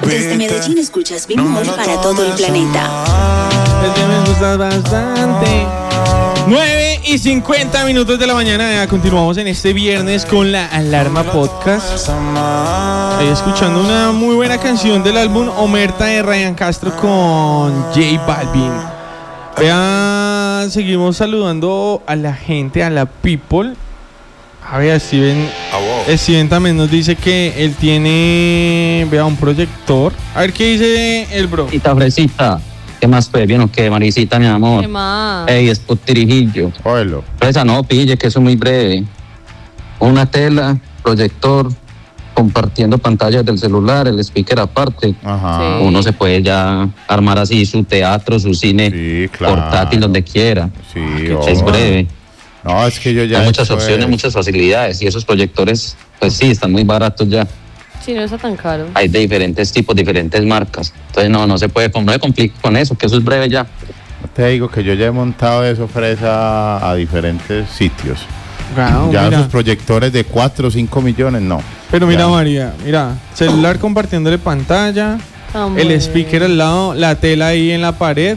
Desde Medellín escuchas Bimol para todo el planeta. Desde me gustas bastante. 9:50 de la mañana. Continuamos en este viernes con la Alarma Podcast. Escuchando una muy buena canción del álbum Omerta de Ryan Castro con J Balvin. Seguimos saludando a la gente, a la people. A ver, Steven también nos dice que él tiene, un proyector. A ver, ¿qué dice el bro? Fresita. ¿Qué más, pues? ¿Bien o qué, Marisita, mi amor? ¿Qué más? Ey, es potirijillo. Oilo. Fresa, no, pille, que eso es muy breve. Una tela, proyector, compartiendo pantallas del celular, el speaker aparte. Ajá. Sí. Uno se puede ya armar así su teatro, su cine, Sí, claro. portátil, donde quiera. Sí, Es breve. No, es que yo ya... Hay muchas opciones, muchas facilidades. Y esos proyectores, pues sí, están muy baratos ya. Sí, no está tan caro. Hay de diferentes tipos, diferentes marcas. Entonces no se puede, no se complique con eso, que eso es breve ya. Te digo que yo ya he montado eso, Fresa, a diferentes sitios. Wow, Ya mira. esos proyectores de 4 o 5 millones, no. Pero mira, Ya. María, celular compartiéndole pantalla, el speaker al lado, la tela ahí en la pared.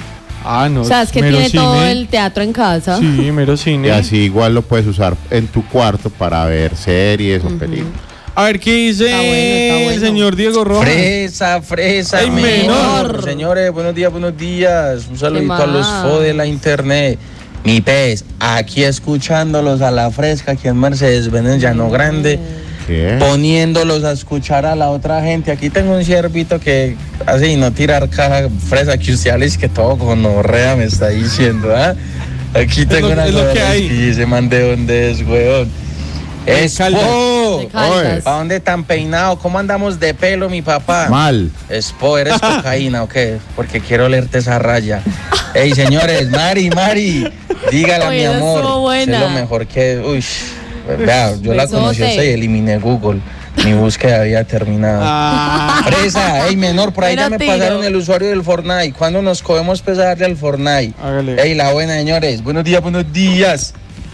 No. O sea, es que mero tiene cine. todo el teatro en casa. Sí, mero cine. Y así igual lo puedes usar en tu cuarto para ver series o películas. A ver, ¿qué dice Está bueno. el señor Diego Rojas? Fresa, Ay, menor. Señores, buenos días. Un saludito ¿Qué a los más? fo de la internet. Mi pez, aquí escuchándolos a la fresca, aquí en Mercedes-Benz Llano Grande, ¿Qué? poniéndolos a escuchar a la otra gente. Aquí tengo un ciervito que, así, no tirar caja, Fresa, que usted hables que todo con orrea me está diciendo, ¿ah? Aquí tengo lo- una es lo que gorra hay. y ese man de dónde es, weón. Es Caldas. De Caldas. ¿Para dónde tan peinado? ¿Cómo andamos de pelo, mi papá? Mal. Espo, ¿eres cocaína o qué? Porque quiero leerte esa raya. Ey, señores, Mari, dígala, Oye, mi esa amor. estuvo buena. Es lo mejor que... Uy, vea, yo la conocí Besote. a usted y eliminé Google. Mi búsqueda había terminado. Fresa, ey, menor, por ahí Era ya me tiro. pasaron el usuario del Fortnite. ¿Cuándo nos cogemos pues a darle al Fortnite? Hágale. Ey, la buena, señores. Buenos días.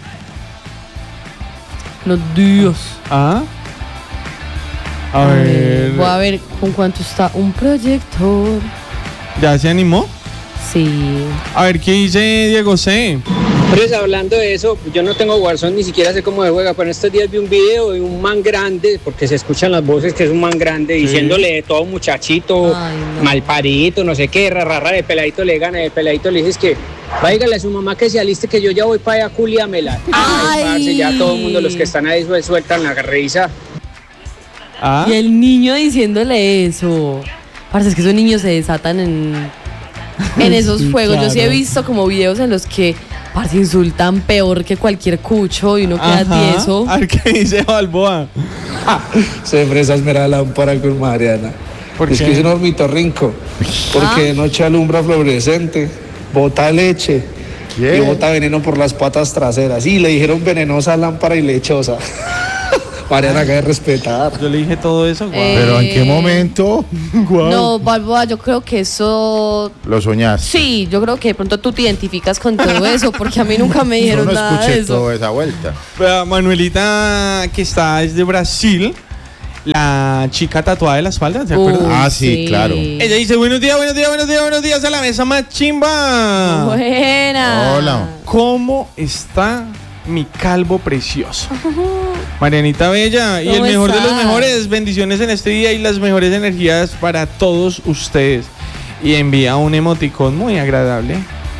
Los Dios. A ver. Voy a ver con cuánto está un proyector. ¿Ya se animó? Sí. A ver, ¿qué dice Diego C? Pues hablando de eso, yo no tengo Warzone, ni siquiera sé cómo se juega, pero en estos días vi un video de un man grande, porque se escuchan las voces que es un man grande, diciéndole de todo muchachito, Ay, no. malparidito, no sé qué, rarra, de peladito le gana, de peladito le dices que, váyale a su mamá que se aliste que yo ya voy para allá, culiámela. Ay. Parce, ya todo el mundo, los que están ahí sueltan la risa. Y el niño diciéndole eso. Parce, es que esos niños se desatan en esos Sí, juegos. Yo sí he claro. visto como videos en los que, parce, insultan peor que cualquier cucho y uno queda tieso. A ver, ¿qué dice Balboa? Se fresa esmerada la lámpara con Mariana. ¿Por Es qué? que es un ornitorrinco. Porque de noche alumbra fluorescente, bota leche y bota veneno por las patas traseras. Sí, le dijeron venenosa, lámpara y lechosa. Mariana, que de respetar. Yo le dije todo eso. Guau. ¿Pero en qué momento? Guau. No, Balboa, yo creo que eso... Lo soñaste. Sí, yo creo que de pronto tú te identificas con todo eso, porque a mí nunca me Yo dijeron no nada de escuché eso. toda esa vuelta. Vea, Manuelita, que está desde Brasil, la chica tatuada de la espalda, ¿se acuerdan? Ah, sí, claro. Ella dice, buenos días a la mesa más chimba. Buena. Hola. ¿Cómo está mi calvo precioso? Marianita Bella, y el ¿Cómo mejor de los está? mejores, bendiciones en este día y las mejores energías para todos ustedes. Y envía un emoticón muy agradable.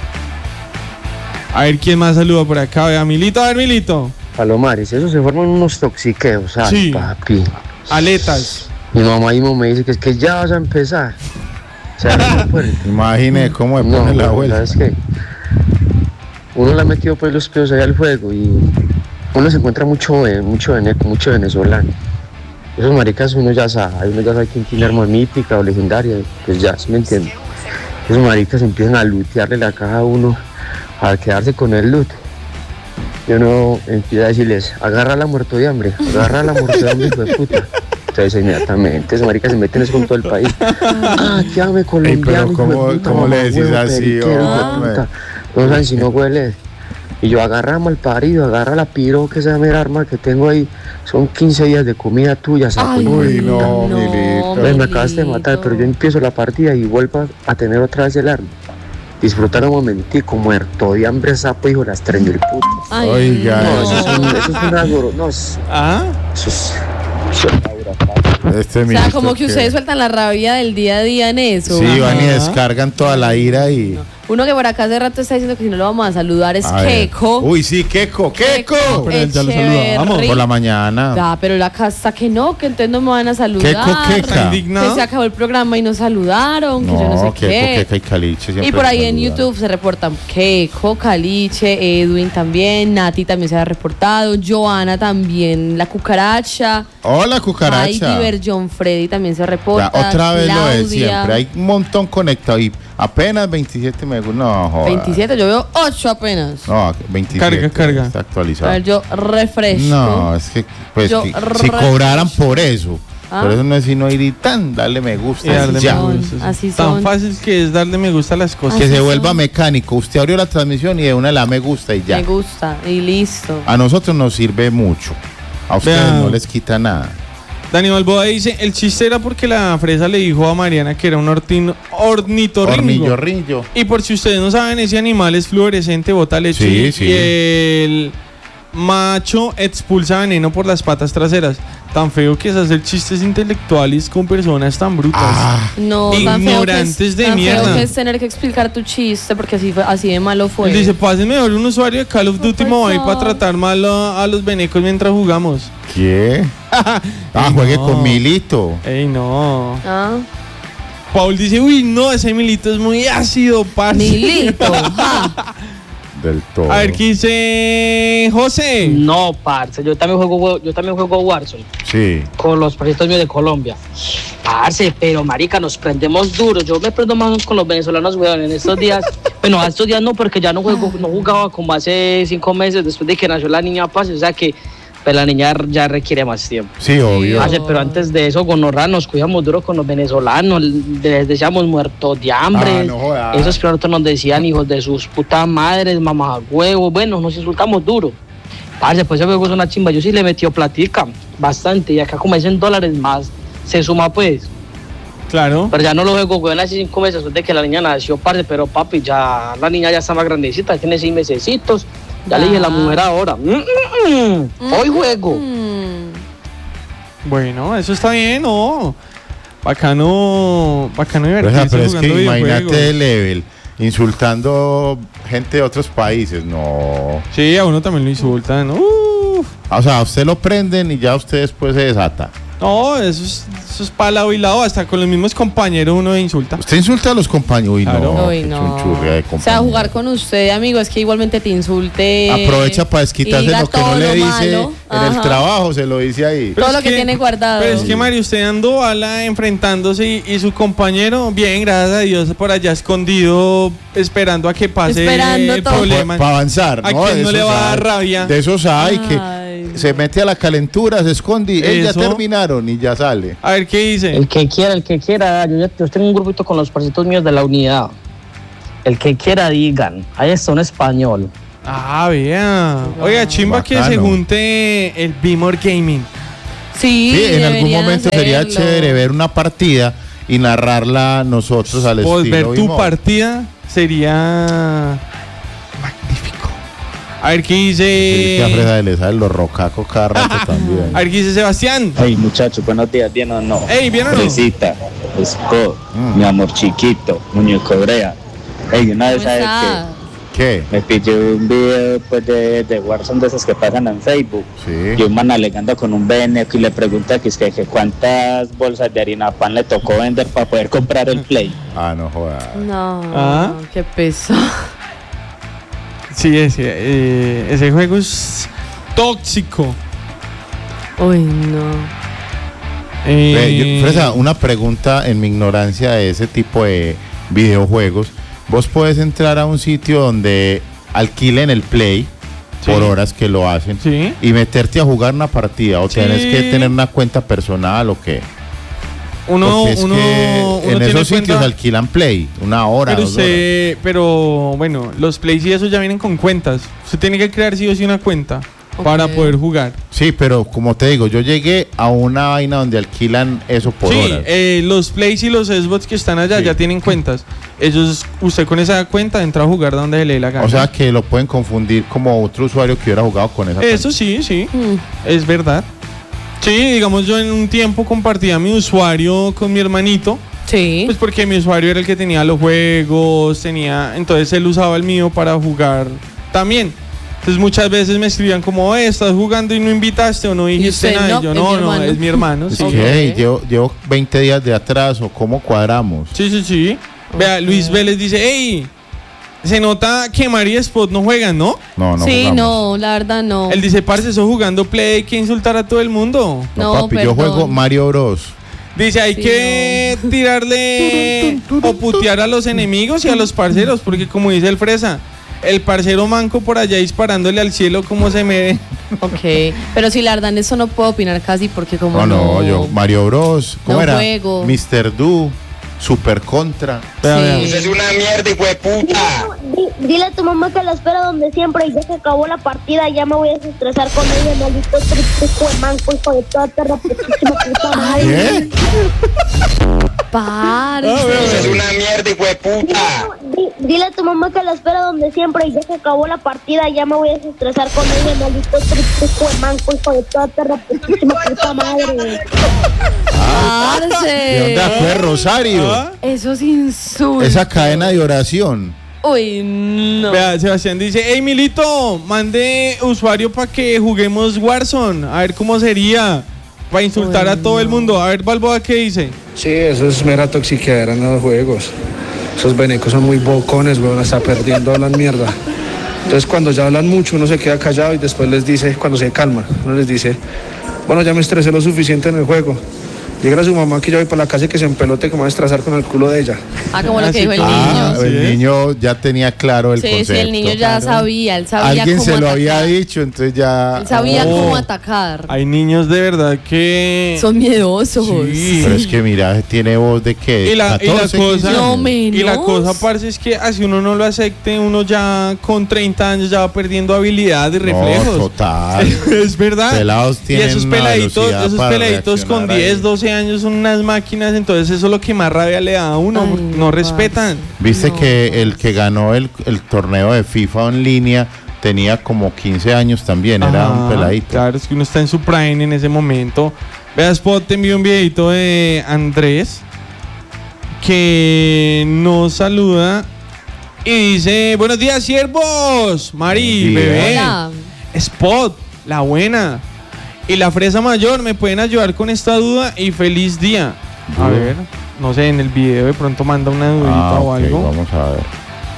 A ver quién más saluda por acá. Vea, Milito, a ver, Milito. Palomares, eso se forman unos toxiqueos, ¿sabes, Sí. papi? Aletas. Mi mamá mismo me dice que es que ya vas a empezar. O sea, no puede. Imagine cómo me pone la vuelta. ¿sabes qué? Uno le ha metido pues los pies allá al fuego y uno se encuentra mucho venezolano. Esos maricas uno ya sabe quién tiene arma mítica o legendaria, pues ya, ¿sí me entiende? Esos maricas empiezan a lootearle la caja a uno, a quedarse con el loot. Y uno empieza a decirles, agarra la muerto de hambre, hijo de puta. Entonces inmediatamente esos maricas se meten eso con todo el país. Ah, llame colombiano, pero hijo de ¿cómo puta, le decís mamahuevo, así, periquero, hijo de hombre? puta. No saben si no huele. Y yo agarramos al parido, agarra la piro, que esa mera arma que tengo ahí. Son 15 días de comida tuya, sapo. Uy, no, Milito. Me acabaste de matar, pero yo empiezo la partida y vuelvo a tener otra vez el arma. Disfrutar un momentico, muerto de hambre, sapo, hijo de las 3.000 putas. Oiga. No, eso es una goro. No, eso es Este o sea, como que ustedes sueltan la rabia del día a día en eso. Sí, van y descargan toda la ira y... Uno que por acá hace rato está diciendo que si no lo vamos a saludar es Keiko. Uy, sí, Keiko. Pero ya lo saludamos por la mañana. Ya, pero la casa que no, que entonces no me van a saludar. Keiko. Que se acabó el programa y nos saludaron, que yo no sé qué. Keiko y Caliche y por ahí en YouTube se reportan Keiko, Caliche, Edwin también, Nati también se ha reportado, Joana también, la cucaracha. Hola, cucaracha. Heidi John Freddy también se reporta. Ya, otra vez Claudia. lo de siempre. Hay un montón conectado y apenas 27 me gusta. No, joder. 27, yo veo 8 apenas. No, 27. Carga. Está actualizado. A ver, yo refresco. No, es que pues si cobraran por eso. Por eso no es sino ir y darle me gusta. Y darle ya. me gusta. Así Tan son. fácil que es darle me gusta a las cosas. Que se vuelva mecánico. Usted abrió la transmisión y de una la me gusta y ya. Me gusta y listo. A nosotros nos sirve mucho. A ustedes Vea. no les quita nada. Dani Balboa dice, el chiste era porque la fresa le dijo a Mariana que era un ornitorrinco. Ornillorrillo. Y por si ustedes no saben, ese animal es fluorescente, bota leche. Sí, sí. Y el macho expulsa veneno por las patas traseras. Tan feo que es hacer chistes intelectuales con personas tan brutas. No, ignorantes de tan mierda. feo que es tener que explicar tu chiste porque así de malo fue. Él dice, pásenme mejor un usuario de Call of Duty Mobile para tratar mal a los venecos mientras jugamos. ¿Qué? Juegue con Milito. Ey, no. Ah. Paul dice, uy, no, ese Milito es muy ácido, parce. Milito. Del todo. A ver, ¿qué dice José? No, parce, yo también juego Warzone. Sí. Con los proyectos míos de Colombia. Parce, pero marica, nos prendemos duro. Yo me prendo más con los venezolanos, weón, en estos días. Bueno, estos días no, porque ya no jugaba como hace 5 meses después de que nació la niña, parce. O sea que pues, la niña ya requiere más tiempo. Sí, obvio. Parce, pero antes de eso, gonorra, nos cuidamos duro con los venezolanos. Les decíamos muertos de hambre. No jodas. Esos pilotos nos decían hijos de sus putas madres, mamá huevos. Bueno, nos insultamos duro. Parce, pues ese juego es una chimba. Yo sí le metió platica, bastante. Y acá como es en dólares más, se suma pues. Claro. Pero ya no lo juego, weón, hace 5 meses después de que la niña nació, parce. Pero papi, ya la niña ya está más grandecita, tiene 6 mesecitos. Ya le dije a la mujer ahora. Hoy juego. Bueno, eso está bien, ¿no? Bacano divertirse Pero es jugando que imagínate videojuegos. el level insultando gente de otros países. No. Sí, a uno también lo insultan. O sea, a usted lo prenden y ya usted después se desata. No, eso es para lado y lado. Hasta con los mismos compañeros uno insulta. Usted insulta a los compañeros. Uy, Claro. no. Uy, qué no. chunchurria de O sea, compañero. jugar con usted, amigo, es que igualmente te insulte. Aprovecha para desquitarse y diga lo que no todo le lo dice malo. en el Ajá. trabajo, se lo dice ahí. Todo lo que tiene guardado. Pero es que Mario, usted andó enfrentándose y su compañero, bien, gracias a Dios, por allá escondido, esperando a que pase Esperando el todo. problema. Para avanzar, ¿A ¿no? quién De no le esos va a dar hay. rabia? De esos hay que Ay. se mete a la calentura, se esconde y ya Eso. terminaron y ya sale. A ver, ¿qué dice? El que quiera. Yo tengo un grupito con los parcitos míos de la unidad. El que quiera, digan. Ahí está un español. Ah, vea. Oiga, chimba que Bacano. se junte el Bimor Gaming. Sí, Sí, en algún deberían momento sería hacerlo. chévere ver una partida y narrarla nosotros al Pues estilo ver tu Bimor. partida sería magnífico. A ver, ¿qué Sí, que a dice? Fresa le salen los rocacos cada rato también. A ver, ¿qué dice Sebastián? Hey muchachos, buenos días, ¿bien o no? Ey, ¿bien o no? Fresita, Scott, mi amor chiquito, muñeco brea. Hey, una vez ¿Cómo sabes está? ¿Qué? que me pillé un video pues de Warzone de esos que pasan en Facebook. Sí. Y un man alegando con un veneco y le pregunta que cuántas bolsas de harina pan le tocó vender para poder comprar el Play. Ah, no jodas. No, ¿Ah? qué peso. Sí, ese juego es tóxico. Uy, no. Fresa, una pregunta en mi ignorancia de ese tipo de videojuegos. Vos podés entrar a un sitio donde alquilen el Play Sí. por horas que lo hacen Sí. y meterte a jugar una partida o Sí. tenés que tener una cuenta personal o qué. Porque es que en tiene esos sitios cuenta- alquilan Play, 1 hora, Pero 2 horas. pero bueno, los plays y eso ya vienen con cuentas. Usted tiene que crear sí o sí una cuenta para poder jugar. Sí, pero como te digo, yo llegué a una vaina donde alquilan eso por Sí, horas. los plays y los Xbox que están allá ya tienen cuentas. Usted con esa cuenta entra a jugar donde se le dé la gana. O sea que lo pueden confundir como otro usuario que hubiera jugado con esa Eso sí, es verdad. Sí, digamos yo en un tiempo compartía mi usuario con mi hermanito. Sí. Pues porque mi usuario era el que tenía los juegos, entonces él usaba el mío para jugar también. Entonces muchas veces me escribían como, estás jugando y no invitaste o no dijiste usted, nada. no, Y yo, es mi no, hermano. es mi hermano. Es Sí. que, hey, llevo 20 días de atraso, ¿cómo cuadramos? Sí. Vea, Luis Vélez dice, hey, se nota que María y Spot no juegan, ¿no? No Sí, jugamos. no, la verdad no. Él dice, parce, eso jugando Play, que insultar a todo el mundo. No, papi, yo juego Mario Bros. Dice, hay que tirarle o putear a los enemigos y a los parceros, porque como dice el Fresa, el parcero manco por allá disparándole al cielo como se me ve. Ok, pero sí, la verdad en eso no puedo opinar casi porque como No, yo Mario Bros. ¿Cómo no era? juego. Mr. Do, Super Contra. Eso es una mierda, hijo de puta. Dile a tu mamá que la espera donde siempre y ya se acabó la partida, ya me voy a desestresar con ella, maldito tripuco de manco, hijo de toda perra putísima puta madre. Parce. Eso es una mierda, hijo de puta. Dile a tu mamá que la espera donde siempre y ya se acabó la partida, ya me voy a desestresar con ella, maldito tripuco de manco, hijo de toda perra putísima puta madre. Parce. ¿De dónde fue Rosario? Esos insultos. Esa cadena de oración. Uy, no. Vea, Sebastián dice, hey Milito, mande usuario para que juguemos Warzone, a ver cómo sería, para insultar a todo el mundo. A ver, Balboa, ¿qué dice? Sí, eso es mera toxiquera en los juegos. Esos venecos son muy bocones, weón, hasta perdiendo hablan mierda. Entonces cuando ya hablan mucho uno se queda callado y después les dice, cuando se calma, uno les dice, bueno, ya me estresé lo suficiente en el juego. Dígale a su mamá que yo voy para la casa y que se empelote, que me va a estresar con el culo de ella. Ah, como lo que dijo el niño. El niño ya tenía claro el concepto. Sí, el niño ya sabía, él sabía Alguien cómo se lo atacar. había dicho, entonces ya... Él sabía cómo atacar. Hay niños de verdad que... Son miedosos. Sí. Pero es que mira, tiene voz de qué, Y la 14, cosa, 15 años. y la cosa, parce, es que así uno no lo acepte, uno ya con 30 años ya va perdiendo habilidad y reflejos. No, total. Es verdad. Pelados Y tienen esos una velocidad para peladitos con reaccionar 10, ahí. 12 años son unas máquinas, entonces eso es lo que más rabia le da a uno, no respetan. Viste que el que ganó el torneo de FIFA en línea tenía como 15 años también, era un peladito. Claro, es que uno está en su prime en ese momento. Vea, Spot, te envío un videito de Andrés que nos saluda y dice, buenos días, siervos, Mari, Buenos días. bebé, Hola. Spot, la buena y la fresa mayor, ¿me pueden ayudar con esta duda? Y feliz día. A ver, no sé, en el video de pronto manda una dudita o ok, algo. vamos a ver.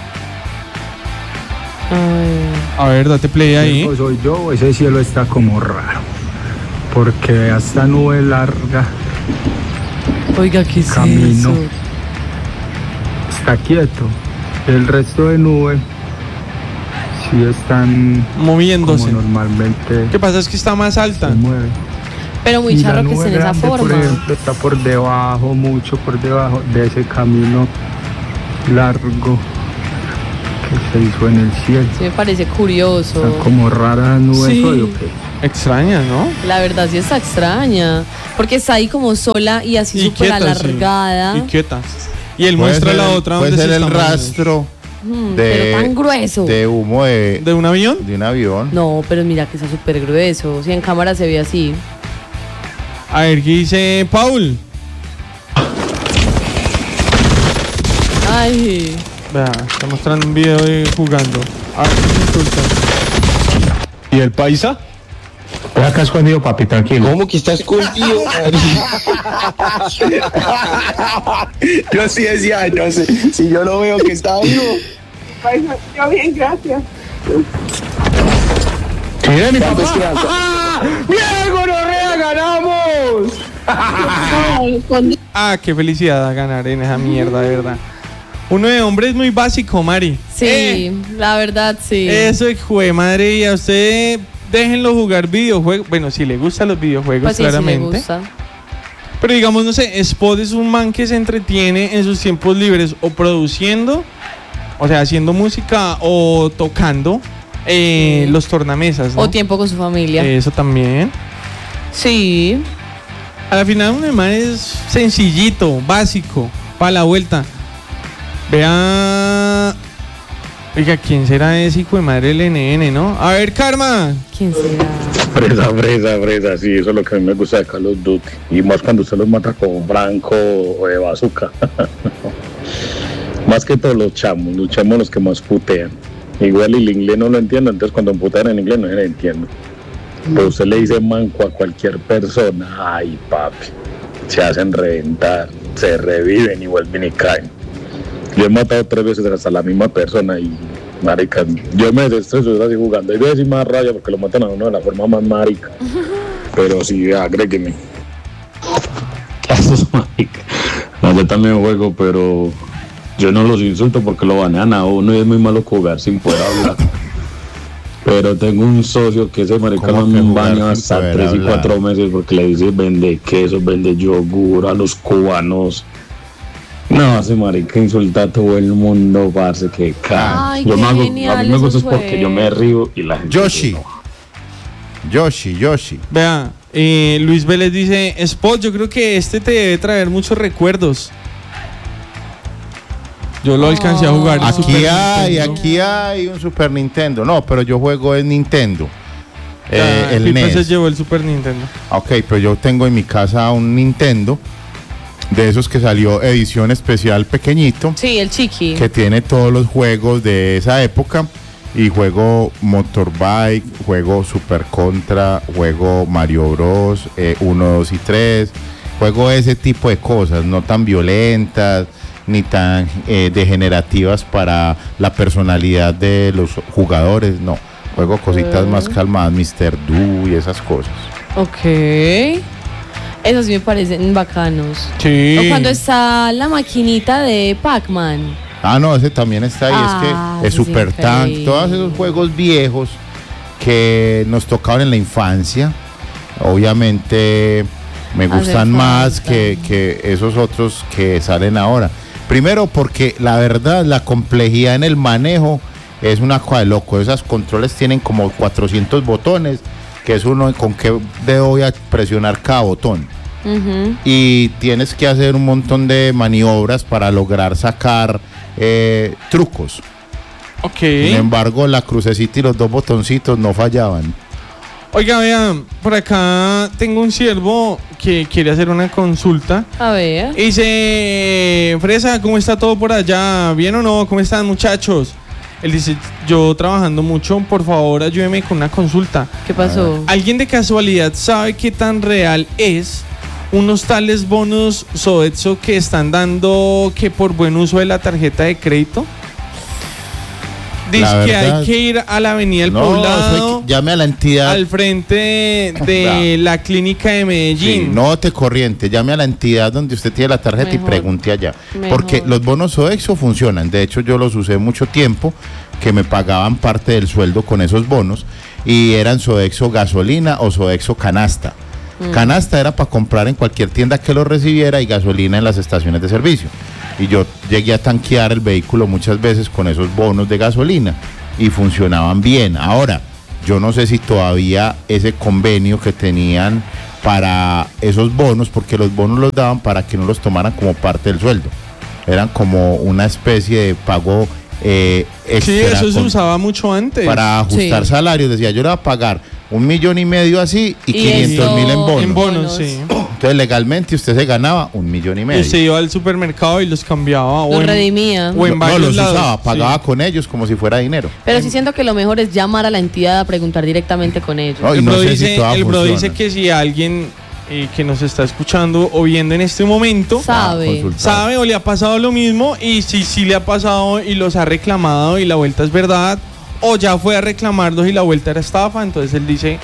A ver, date play ahí. Pues soy yo, ese cielo está como raro. Porque hasta nube larga, Oiga, ¿qué es camino, eso? está quieto. El resto de nube sí están moviéndose. como normalmente. ¿Qué pasa? Es que está más alta. Se mueve. Pero muy Y la charro que nube esté en esa grande, forma. Por ejemplo, está por debajo, mucho por debajo de ese camino largo que se hizo en el cielo. Sí, me parece curioso. Están como raras nubes Sí. hoy, ¿o qué? Extraña, ¿no? La verdad sí está extraña. Porque está ahí como sola y así súper quieta, sí. alargada. Y quieta. Y él Puede muestra ser la el- otra puede donde ser se el está moviendo. rastro pero tan grueso. de humo de un avión. De un avión. No, pero mira que está súper grueso. Si en cámara se ve así. A ver, ¿qué dice Paul? Ay. Vea, está mostrando un video de jugando. A ver, ¿qué insulta? ¿Y el paisa? Estoy acá escondido, papi, tranquilo. ¿Cómo que está escondido? Yo sí decía, no sé, si yo lo veo que está vivo. Yo bien, gracias. Sí, mi papá. ¡Bien, gonorrea, ganamos! Ah, qué felicidad a ganar en esa mierda, de verdad. Uno de hombre es muy básico, Mari. Sí, la verdad sí. Eso es jue madre. Y a usted déjenlo jugar videojuegos. Bueno, si le gustan los videojuegos, Pues sí, sí le claramente. gusta. Pero digamos, no sé, Spot es un man que se entretiene en sus tiempos libres o produciendo, o sea, haciendo música o tocando los tornamesas, ¿no? O tiempo con su familia. Eso también. Sí. A la final un man es sencillito, básico, para la vuelta. Vea... Oiga, ¿quién será ese hijo de madre del NN, no? A ver, Karma. ¿Quién será? Fresa, sí, eso es lo que a mí me gusta de Call of Duty. Y más cuando usted los mata con Franco o de bazooka. Más que todos los chamos los que más putean. Igual el inglés no lo entiendo, entonces cuando putean en inglés no lo entiendo. Pero usted le dice manco a cualquier persona, ay papi, se hacen reventar, se reviven y vuelven y caen. Yo he matado 3 veces hasta la misma persona y marica, yo me desestreso así jugando. Hay veces más rabia porque lo matan a uno de la forma más marica. Pero sí, agrégueme. Eso es marica. No, yo también juego, pero yo no los insulto porque lo banean a uno y es muy malo jugar sin poder hablar. Pero tengo un socio que ese marica no me baña hasta 3 y 4 meses porque le dice vende queso, vende yogur a los cubanos. No, ese marica insulta a todo el mundo, parce, que Ay, yo qué me hago, genial, a mí me gusta es esos porque yo me río y la gente Yoshi. Vea, Luis Vélez dice, Spot, yo creo que te debe traer muchos recuerdos. Yo lo alcancé a jugar. Aquí hay un Super Nintendo. No, pero yo juego en Nintendo. El NES. Se llevó el Super Nintendo. Ok, pero yo tengo en mi casa un Nintendo de esos que salió edición especial pequeñito. Sí, el chiqui. Que tiene todos los juegos de esa época. Y juego Motorbike, juego Super Contra, juego Mario Bros. 1, 2 y 3. Juego ese tipo de cosas, no tan violentas ni tan degenerativas para la personalidad de los jugadores, no. Juego cositas más calmadas, Mr. Do y esas cosas. Ok. Esos sí me parecen bacanos. Sí. O cuando está la maquinita de Pac-Man. Ah, no, ese también está ahí. Es que es Super Tank, todos esos juegos viejos que nos tocaban en la infancia, obviamente me gustan más que esos otros que salen ahora. Primero porque la verdad, la complejidad en el manejo es una cosa de loco. Esos controles tienen como 400 botones, que es uno con qué dedo voy a presionar cada botón. Y tienes que hacer un montón de maniobras para lograr sacar trucos. Sin embargo, la crucecita y los 2 botoncitos no fallaban. Oiga, vean, por acá tengo un siervo que quiere hacer una consulta. A ver. Dice, Fresa, ¿cómo está todo por allá? ¿Bien o no? ¿Cómo están, muchachos? Él dice, yo trabajando mucho, por favor, ayúdeme con una consulta. ¿Qué pasó? ¿Alguien de casualidad sabe qué tan real es unos tales bonos Sodexo que están dando que por buen uso de la tarjeta de crédito? Dice que hay que ir a la Avenida del Poblado. Llame a la entidad. Al frente de la clínica de Medellín. Sí, no te corriente. Llame a la entidad donde usted tiene la tarjeta y pregunte allá. Porque los bonos Sodexo funcionan. De hecho, yo los usé mucho tiempo, que me pagaban parte del sueldo con esos bonos. Y eran Sodexo gasolina o Sodexo canasta. Canasta era para comprar en cualquier tienda que lo recibiera y gasolina en las estaciones de servicio. Y yo llegué a tanquear el vehículo muchas veces con esos bonos de gasolina y funcionaban bien. Ahora, yo no sé si todavía ese convenio que tenían para esos bonos, porque los bonos los daban para que no los tomaran como parte del sueldo. Eran como una especie de pago extra. Sí, eso se usaba mucho antes. Para ajustar salarios, decía, yo le voy a pagar 1,5 millones así y 500,000 en bonos. En bonos, sí. Entonces legalmente usted se ganaba 1,5 millones. Usted iba al supermercado y los cambiaba. Los redimía. O en varios los lados. usaba, pagaba con ellos como si fuera dinero. Pero sí siento que lo mejor es llamar a la entidad a preguntar directamente con ellos. No, el bro dice que si alguien que nos está escuchando o viendo en este momento sabe o le ha pasado lo mismo, y si sí le ha pasado y los ha reclamado y la vuelta es verdad, o ya fue a reclamarlos y la vuelta era estafa, entonces él dice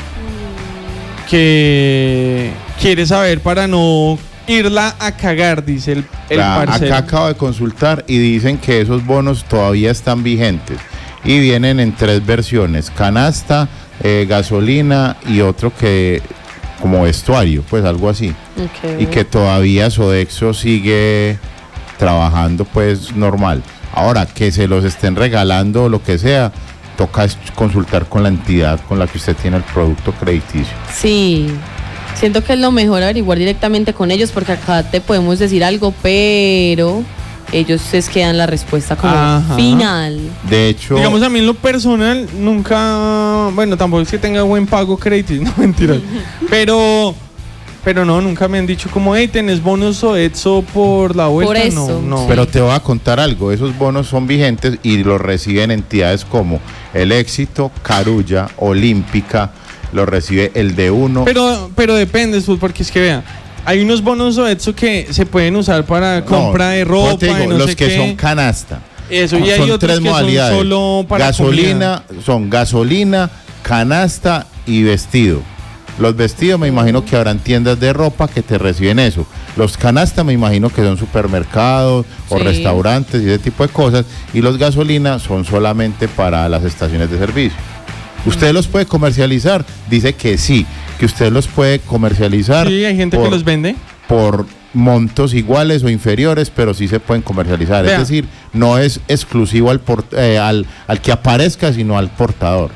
que quiere saber para no irla a cagar, dice el parcero. Acá acabo de consultar y dicen que esos bonos todavía están vigentes y vienen en 3 versiones: canasta, gasolina y otro que como vestuario, pues algo así. Okay. Y que todavía Sodexo sigue trabajando pues normal. Ahora, que se los estén regalando o lo que sea, toca consultar con la entidad con la que usted tiene el producto crediticio. Sí, siento que es lo mejor averiguar directamente con ellos, porque acá te podemos decir algo, pero ellos es que dan la respuesta como final. De hecho, digamos, a mí en lo personal nunca, bueno, tampoco es que tenga buen pago crediticio, no, mentira. pero no, nunca me han dicho como, hey, tenés bonos Sodexo por la vuelta. Por eso, no. Pero te voy a contar algo, esos bonos son vigentes y los reciben entidades como El Éxito, Carulla, Olímpica, los recibe el D1. Pero depende, porque es que vea, hay unos bonos Sodexo que se pueden usar para compra de ropa, te digo, de no los sé que qué. son canasta. Eso, y hay son otros tres que modalidades. son solo para gasolina, son gasolina, canasta y vestido. Los vestidos me imagino que habrán tiendas de ropa que te reciben eso. Los canastas me imagino que son supermercados o restaurantes y ese tipo de cosas. Y los gasolina son solamente para las estaciones de servicio. ¿Usted los puede comercializar? Dice que sí, que usted los puede comercializar. Sí, hay gente que los vende. Por montos iguales o inferiores, pero sí se pueden comercializar. Vea. Es decir, no es exclusivo al que aparezca, sino al portador.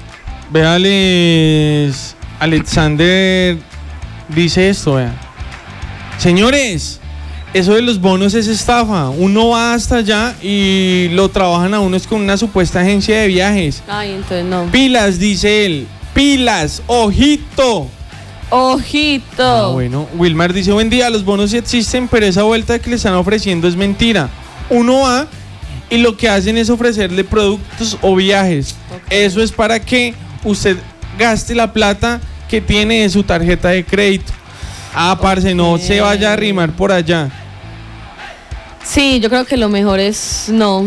Véales, Alexander dice esto, vea. Señores, eso de los bonos es estafa. Uno va hasta allá y lo trabajan a uno es con una supuesta agencia de viajes. Ay, entonces no. Pilas, dice él. Pilas, ojito. Ojito. Bueno, Wilmar dice, buen día, los bonos sí existen, pero esa vuelta que le están ofreciendo es mentira. Uno va y lo que hacen es ofrecerle productos o viajes. Eso es para que usted gaste la plata que tiene en su tarjeta de crédito. Parce, no se vaya a arrimar por allá. Sí, yo creo que lo mejor es no.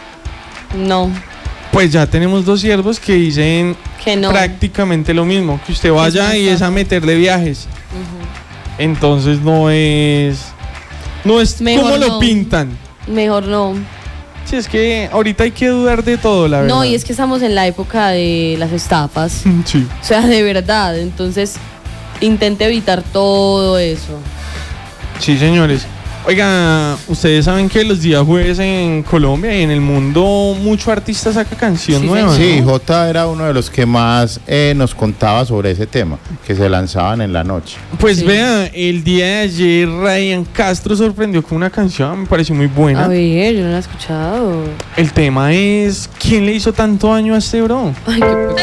Pues ya tenemos dos siervos que dicen que no. Prácticamente lo mismo, que usted vaya y es a meterle viajes. Entonces no es mejor como no. lo pintan. Mejor no. Sí, es que ahorita hay que dudar de todo, la verdad. No, y es que estamos en la época de las estafas. Sí. O sea, de verdad. Entonces, intente evitar todo eso. Sí, señores. Oiga, ustedes saben que los días jueves en Colombia y en el mundo mucho artista saca canción nueva. Sí, ¿no? Jota era uno de los que más nos contaba sobre ese tema, que se lanzaban en la noche. Pues vea, el día de ayer Ryan Castro sorprendió con una canción, me pareció muy buena. A ver, yo no la he escuchado. El tema es, ¿quién le hizo tanto daño a este bro? Ay,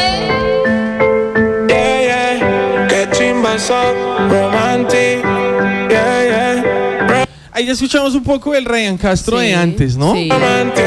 Qué chimba son, romantic. Ahí ya escuchamos un poco del Ryan Castro de antes, ¿no? Sí.